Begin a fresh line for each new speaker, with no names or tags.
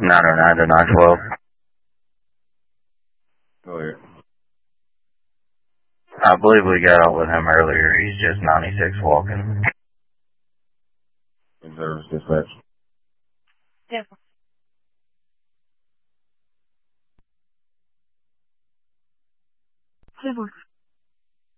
909 to 912.
Go ahead.
I believe we got out with him earlier. He's just 96 walking.
Service dispatch.
Yeah. Cleveland.